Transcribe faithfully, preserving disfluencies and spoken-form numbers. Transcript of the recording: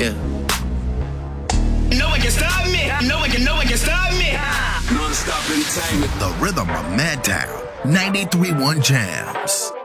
Yeah. No one can stop me. No one can, no one can stop me. Non-stop entertainment. The rhythm of Madtown. ninety-three point one Jams.